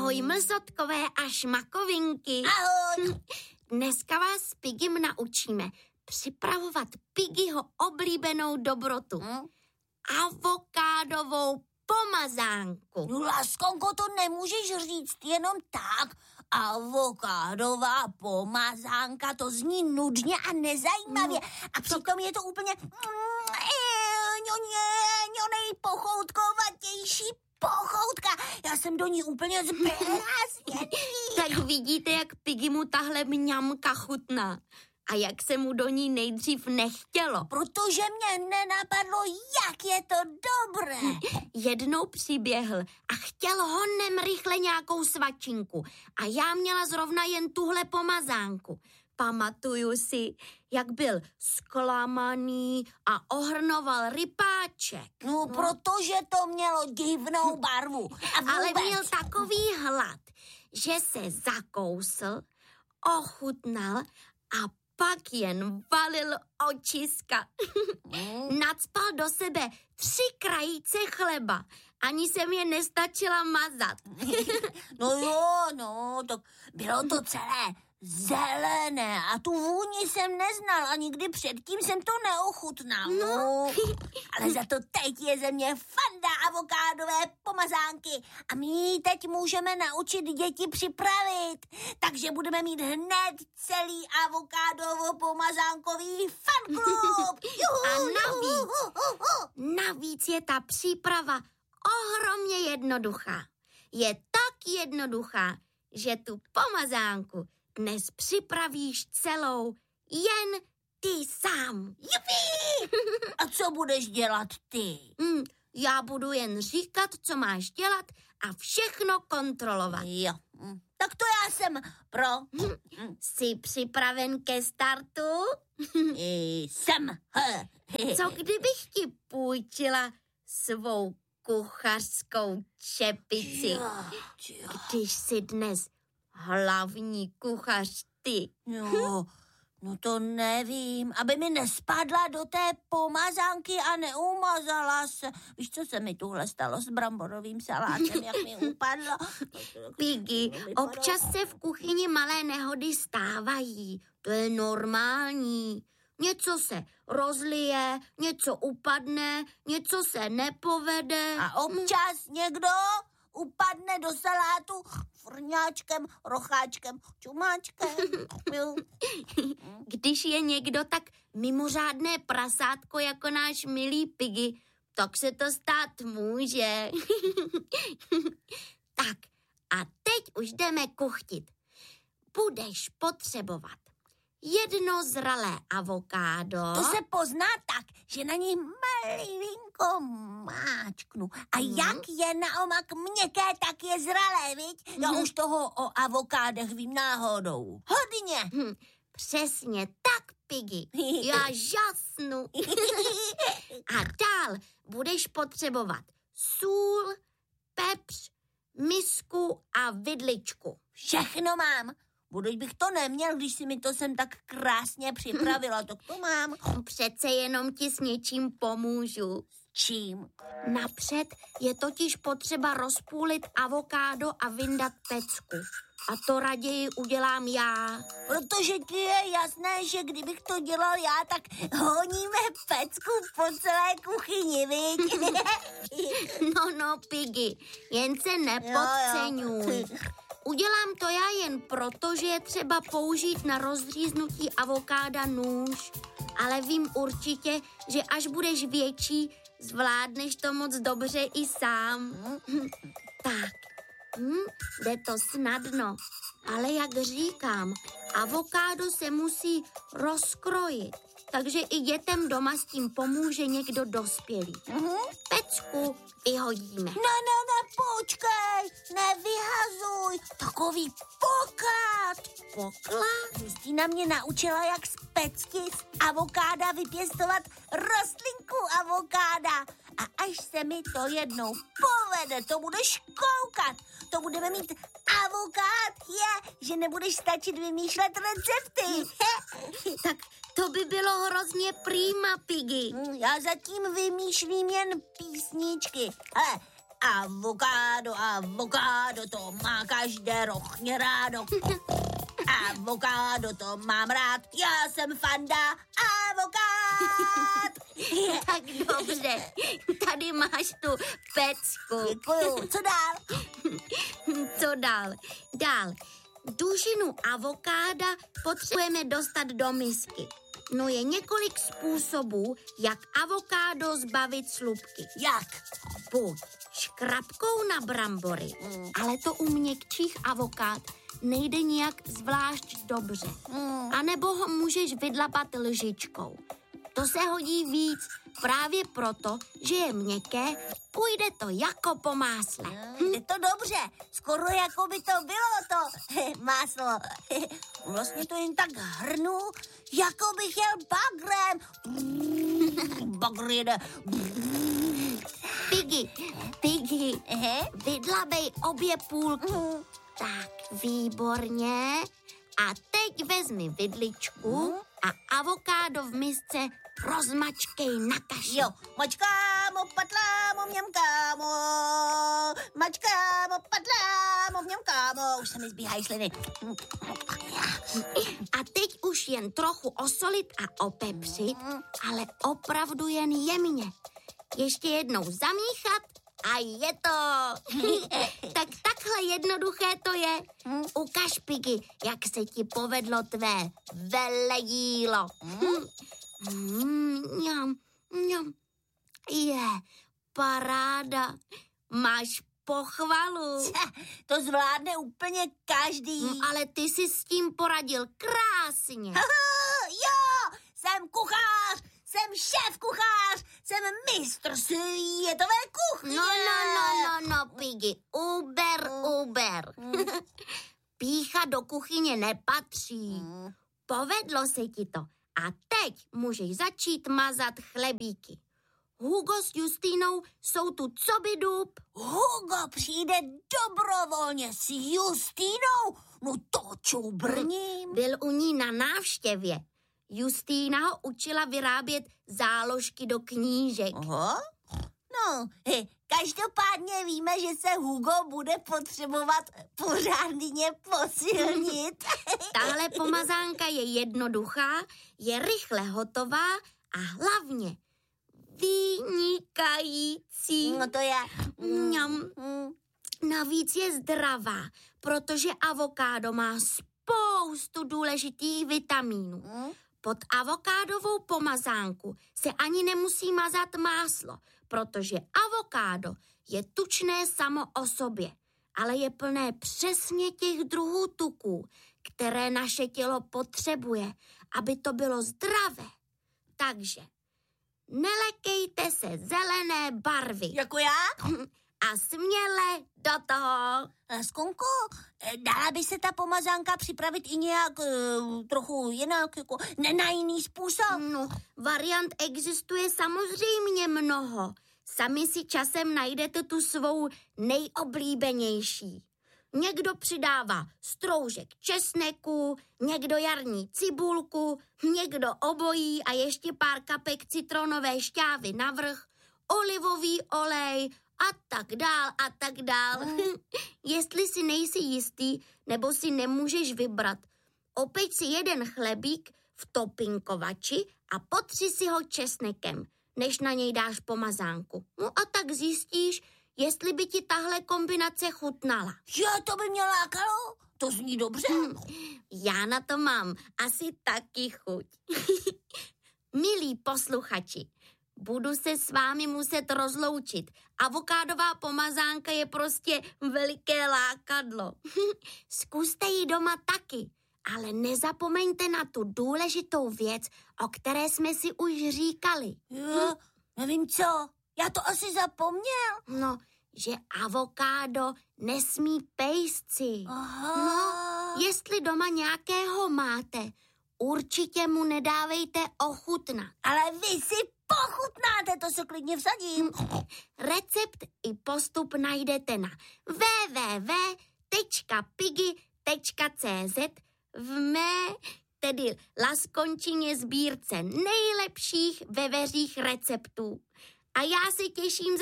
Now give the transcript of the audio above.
Ahoj mlzotkové a šmakovinky. Ahoj. Dneska vás s Pigim naučíme připravovat Pigiho oblíbenou dobrotu. Avokádovou pomazánku. No, Laskonko, to nemůžeš říct jenom tak. Avokádová pomazánka, to zní nudně a nezajímavě. A přitom je to úplně nejpochoutkovatější pochoutka. Já jsem do ní úplně zblázněný. Tak vidíte, jak Pigimu tahle mňamka chutná. A jak se mu do ní nejdřív nechtělo. Protože mě nenapadlo, jak je to dobré. Jednou přiběhl a chtěl honem rychle nějakou svačinku. A já měla zrovna jen tuhle pomazánku. Pamatuju si, jak byl zklamaný a ohrnoval rypáček. No, protože to mělo divnou barvu. Ale měl takový hlad, že se zakousl, ochutnal a pak jen valil očiska. Nacpal do sebe 3 krajíce chleba. Ani jsem je nestačila mazat. No, tak bylo to celé zelené a tu vůni jsem neznal a nikdy předtím jsem to neochutnal. No. Ale za to teď je ze mě fanda avokádové pomazánky a my ji teď můžeme naučit děti připravit. Takže budeme mít hned celý avokádovo-pomazánkový fanklub. A navíc je ta příprava ohromně jednoduchá. Je tak jednoduchá, že tu pomazánku dnes připravíš celou jen ty sám. Jupi! A co budeš dělat ty? Já budu jen říkat, co máš dělat a všechno kontrolovat. Jo, tak to já jsem pro. Jsi připraven ke startu? Jsem. Co kdybych ti půjčila svou kuchařskou čepici, když jsi dnes hlavní kuchař ty? No to nevím, aby mi nespadla do té pomazánky a neumazala se. Víš, co se mi tuhle stalo s bramborovým salátem, jak mi upadlo? Piggy, občas se v kuchyni malé nehody stávají. To je normální. Něco se rozlije, něco upadne, něco se nepovede. A občas někdo upadne do salátu frňáčkem, rocháčkem, čumáčkem. Když je někdo tak mimořádné prasátko jako náš milý Piggy, tak se to stát může. Tak a teď už jdeme kuchtit. Budeš potřebovat 1 zralé avokádo. To se pozná tak, že na něj malinko máčknu. A jak je naomak měkké, tak je zralé, viď? Já už toho o avokádech vím náhodou. Hodně. Přesně tak, Piggy. Já žasnu. A dál budeš potřebovat sůl, pepř, misku a vidličku. Všechno mám. Buď bych to neměl, když si mi to sem tak krásně připravila, tak to mám. Přece jenom ti s něčím pomůžu. Čím? Napřed je totiž potřeba rozpůlit avokádo a vyndat pecku. A to raději udělám já. Protože ti je jasné, že kdybych to dělal já, tak honíme pecku po celé kuchyni, viď? No, Piggy, jen se nepodceňuj. Udělám to já jen proto, že je třeba použít na rozříznutí avokáda nůž. Ale vím určitě, že až budeš větší, zvládneš to moc dobře i sám. Tak, jde to snadno. Ale jak říkám, avokádo se musí rozkrojit. Takže i dětem doma s tím pomůže někdo dospělý. Pecku vyhodíme. Ne, počkej, nevyhazuj. Takový poklad. Poklad? Kristýna mě naučila, jak z pecky z avokáda vypěstovat rostlinku avokáda. A až se mi to jednou povede, to budeš koukat. To budeme mít avokád, že nebudeš stačit vymýšlet recepty. Tak to by bylo hrozně prýma, Piggy. Já zatím vymýšlím jen písničky. Hele, Avokádo, avokádo, to má každé rochně rádo. Avokádo, to mám rád, já jsem fanda avokád. Tak dobře, tady máš tu pecku. Děkuju, co dál? Co dál? Dál. Dužinu avokáda potřebujeme dostat do misky. No je několik způsobů, jak avokádo zbavit slupky. Jak? Buď škrabkou na brambory, ale to u měkčích avokád nejde nijak zvlášť dobře. A nebo ho můžeš vydlapat lžičkou. To se hodí víc právě proto, že je měkké, půjde to jako po másle. Je to dobře, skoro jako by to bylo to máslo. Vlastně to jen tak hrnu, jako bych jel bagrem. Bagr jede. Piggy, vydlabej obě půlky. Tak, výborně. A teď vezmi vidličku a avokádo v misce rozmačkej na kaši. Jo, mačkámo, patlámo, mňamkámo. Mačkámo, patlámo, mňamkámo. Už se mi zbíhají sliny. A teď už jen trochu osolit a opepřit, ale opravdu jen jemně. Ještě jednou zamíchat a je to. Tak takhle jednoduché to je. Ukaž, Piggy, jak se ti povedlo tvé velejílo. Mňam. Je, paráda. Máš pochvalu. To zvládne úplně každý. Ale ty jsi s tím poradil krásně. Jo, jsem kuchař, jsem šéf kuchař, jsem mistr světové kuchyně. No, Piggy, uber. Pýcha do kuchyně nepatří. Povedlo se ti to. A teď můžeš začít mazat chlebíky. Hugo s Justínou jsou tu coby dub. Hugo přijde dobrovolně s Justínou? No to čubrním. Byl u ní na návštěvě. Justína ho učila vyrábět záložky do knížek. Aha. No, každopádně víme, že se Hugo bude potřebovat pořádně posilnit. Tahle pomazánka je jednoduchá, je rychle hotová a hlavně vynikající. No to je. Mňam. Navíc je zdravá, protože avokádo má spoustu důležitých vitamínů. Pod avokádovou pomazánku se ani nemusí mazat máslo, protože avokádo je tučné samo o sobě, ale je plné přesně těch druhů tuků, které naše tělo potřebuje, aby to bylo zdravé. Takže nelekejte se zelené barvy. Jako já? A směle do toho. Skonko, dala by se ta pomazánka připravit i nějak trochu jinak, jako na jiný způsob? No, variant existuje samozřejmě mnoho. Sami si časem najdete tu svou nejoblíbenější. Někdo přidává stroužek česneku, někdo jarní cibulku, někdo obojí a ještě pár kapek citronové šťávy navrch, olivový olej a tak dál. Jestli si nejsi jistý, nebo si nemůžeš vybrat, opeď si jeden chlebík v topinkovači a potři si ho česnekem, než na něj dáš pomazánku. No a tak zjistíš, jestli by ti tahle kombinace chutnala. Jo, to by mě lákalo. To zní dobře. Já na to mám asi taky chuť. Milí posluchači, budu se s vámi muset rozloučit. Avokádová pomazánka je prostě veliké lákadlo. Zkuste ji doma taky, ale nezapomeňte na tu důležitou věc, o které jsme si už říkali. Jo, nevím co, já to asi zapomněl. No, že avokádo nesmí pejsci. Aha. No, jestli doma nějakého máte, určitě mu nedávejte ochutnat. Ale vy si pochutnáte, to se klidně vsadím. Recept i postup najdete na www.piggy.cz v mé, tedy Laskončině sbírce nejlepších veveřích receptů. A já se těším